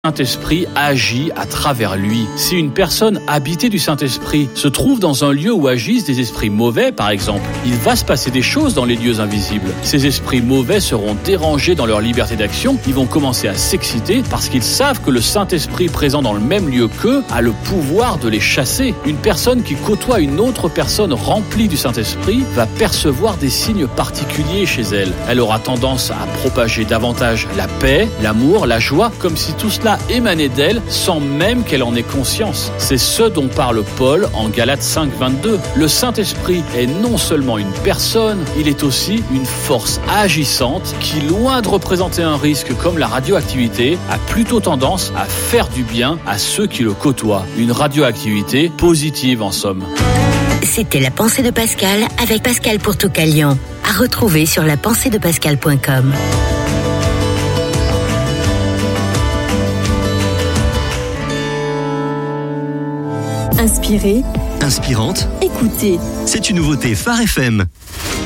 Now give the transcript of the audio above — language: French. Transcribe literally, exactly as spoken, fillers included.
Saint-Esprit agit à travers lui. Si une personne habitée du Saint-Esprit se trouve dans un lieu où agissent des esprits mauvais, par exemple, il va se passer des choses dans les lieux invisibles. Ces esprits mauvais seront dérangés dans leur liberté d'action, ils vont commencer à s'exciter parce qu'ils savent que le Saint-Esprit présent dans le même lieu qu'eux a le pouvoir de les chasser. Une personne qui côtoie une autre personne remplie du Saint-Esprit va percevoir des signes particuliers chez elle. Elle aura tendance à propager davantage la paix, l'amour, la joie, comme si tout cela émaner d'elle sans même qu'elle en ait conscience. C'est ce dont parle Paul en Galates cinq vingt-deux. Le Saint-Esprit est non seulement une personne, il est aussi une force agissante qui, loin de représenter un risque comme la radioactivité, a plutôt tendance à faire du bien à ceux qui le côtoient. Une radioactivité positive en somme. C'était la pensée de Pascal avec Pascal Pourtoucalian. À retrouver sur la pensée de pascal point com. Inspirée, inspirante, écoutez. c'est une nouveauté Phare F M.